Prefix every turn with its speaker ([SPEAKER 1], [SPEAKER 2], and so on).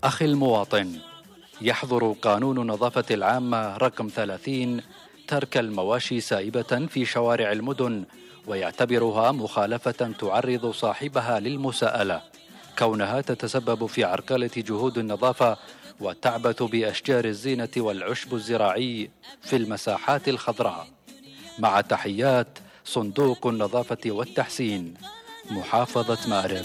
[SPEAKER 1] أخي المواطن، يحظر قانون النظافة العامة رقم 30 ترك المواشي سائبة في شوارع المدن، ويعتبرها مخالفة تعرض صاحبها للمساءلة، كونها تتسبب في عرقلة جهود النظافة وتعبث بأشجار الزينة والعشب الزراعي في المساحات الخضراء. مع تحيات صندوق النظافة والتحسين، محافظة مأرب.